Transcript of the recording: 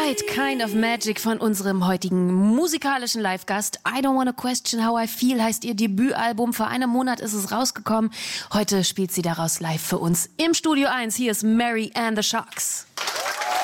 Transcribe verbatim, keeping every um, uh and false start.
Right Kind of Magic von unserem heutigen musikalischen Live-Gast. I Don't Wanna Question How I Feel heißt ihr Debütalbum. Vor einem Monat ist es rausgekommen. Heute spielt sie daraus live für uns im Studio eins. Hier ist Mary and the Sharks.